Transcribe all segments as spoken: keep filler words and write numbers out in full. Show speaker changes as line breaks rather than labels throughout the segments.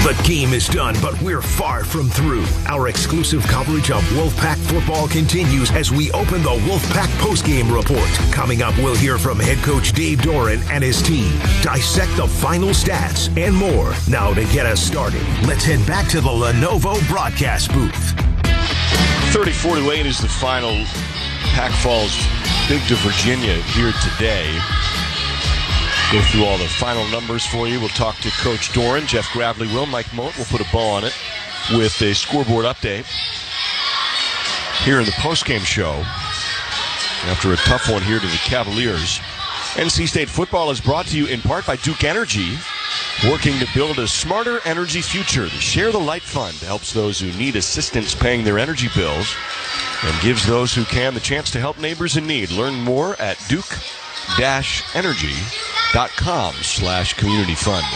The game is done, but we're far from through. Our exclusive coverage of Wolfpack football continues as we open the Wolfpack postgame report. Coming up, we'll hear from head coach Dave Doeren and his team, dissect the final stats, and more. Now to get us started, let's head back to the Lenovo broadcast booth.
thirty-four to eight is the final. Pac Falls big to Virginia here today. Go through all the final numbers for you. We'll talk to Coach Doeren. Jeff Gravely will. Mike Moat will put a bow on it with a scoreboard update here in the postgame show. After a tough one here to the Cavaliers. N C State football is brought to you in part by Duke Energy, working to build a smarter energy future. The Share the Light Fund helps those who need assistance paying their energy bills and gives those who can the chance to help neighbors in need. Learn more at duke energy dot com slash community fund.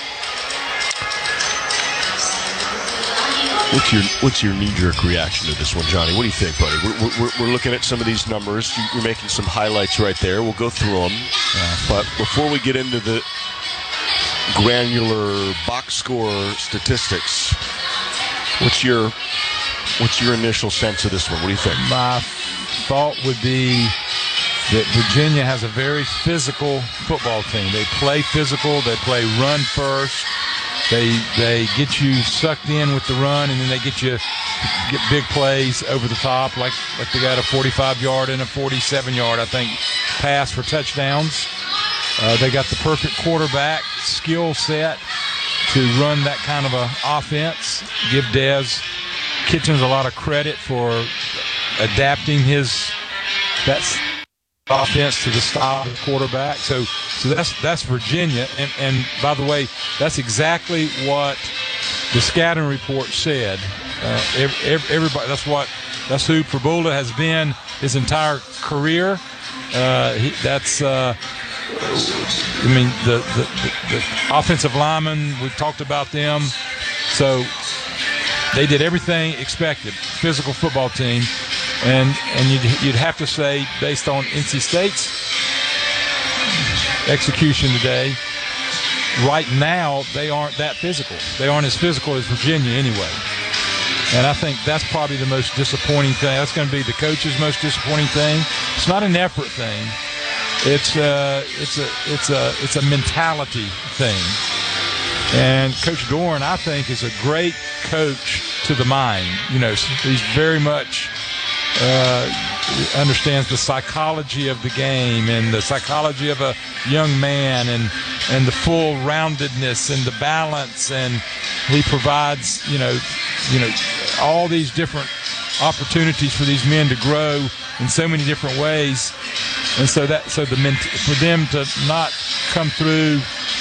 What's your what's your knee-jerk reaction to this one, Johnny? What do you think, buddy? We're, we're, we're looking at some of these numbers. You're making some highlights right there. We'll go through them. Yeah. But before we get into the granular box score statistics, what's your what's your initial sense of this one? What do you think?
My thought would be that Virginia has a very physical football team. They play physical. They play run first. They they get you sucked in with the run, and then they get you get big plays over the top, like like they got a forty-five yard and a forty-seven yard, I think, pass for touchdowns. Uh, they got the perfect quarterback skill set to run that kind of a offense. Give Des Kitchens a lot of credit for adapting his that's. offense to the style of the quarterback. So so that's that's Virginia. And, and by the way, that's exactly what the scouting report said. Uh, every, everybody, that's what that's who Prabula has been his entire career. Uh, he, that's uh, I mean the, the, the, the offensive linemen, we've talked about them. So they did everything expected. Physical football team. And and you'd, you'd have to say, based on N C State's execution today, right now they aren't that physical. They aren't as physical as Virginia anyway. And I think that's probably the most disappointing thing. That's going to be the coach's most disappointing thing. It's not an effort thing. It's a, it's a, it's a, it's a mentality thing. And Coach Doeren, I think, is a great coach to the mind. You know, he's very much uh, understands the psychology of the game and the psychology of a young man, and and the full roundedness and the balance, and he provides, you know, you know, all these different opportunities for these men to grow in so many different ways. And so that so the for them to not come through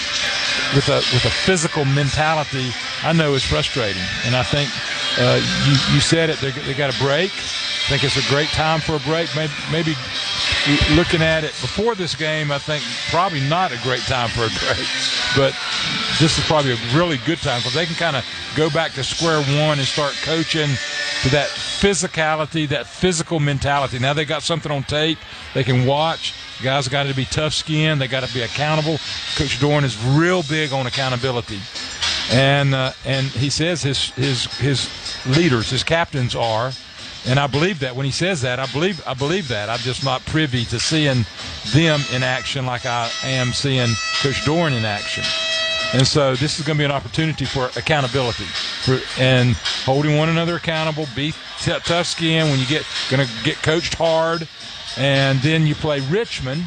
with a with a physical mentality, I know is frustrating. And I think uh, you you said it, they, they got a break. I think it's a great time for a break. Maybe, maybe looking at it before this game, I think probably not a great time for a break. But this is probably a really good time because they can kind of go back to square one and start coaching to that physicality, that physical mentality. Now they got something on tape they can watch. Guys got to be tough-skinned. They got to be accountable. Coach Doeren is real big on accountability. And uh, and he says his his his leaders, his captains are. And I believe that when he says that, I believe I believe that. I'm just not privy to seeing them in action like I am seeing Coach Doeren in action. And so this is going to be an opportunity for accountability for, and holding one another accountable. Be t- tough skin when you get going to get coached hard, and then you play Richmond,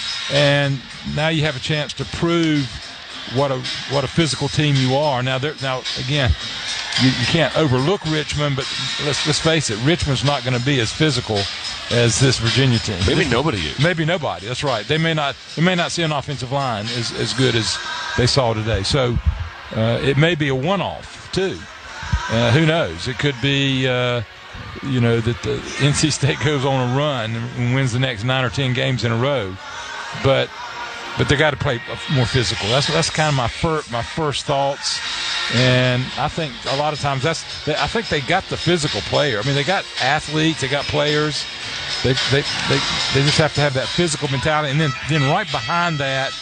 and now you have a chance to prove what a what a physical team you are. Now there now again. You, you can't overlook Richmond, but let's let's face it, Richmond's not going to be as physical as this Virginia team.
Maybe nobody is.
Maybe nobody. That's right. They may not. They may not see an offensive line as as good as they saw today. So uh, it may be a one-off too. Uh, who knows? It could be, uh, you know, that the N C State goes on a run and wins the next nine or ten games in a row, but but they got to play more physical. That's that's kind of my first my first thoughts. And I think a lot of times that's – I think they got the physical player. I mean, they got athletes. They got players. They they they, they just have to have that physical mentality. And then, then right behind that